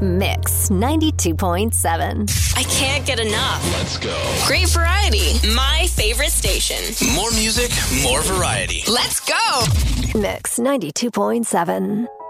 Mix 92.7. I can't get enough. Let's go. Great variety. My favorite station. More music, more variety. Let's go. Mix 92.7.